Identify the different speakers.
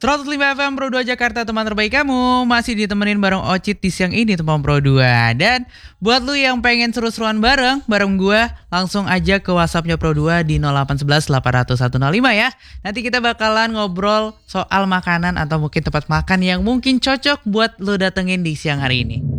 Speaker 1: 105 FM Pro 2 Jakarta, teman terbaik kamu. Masih ditemenin bareng Ocit di siang ini teman Pro 2. Dan buat lu yang pengen seru-seruan bareng gue, langsung aja ke WhatsAppnya Pro 2 di 0811 800 105 ya. Nanti kita bakalan ngobrol soal makanan atau mungkin tempat makan yang mungkin cocok buat lu datengin di siang hari ini.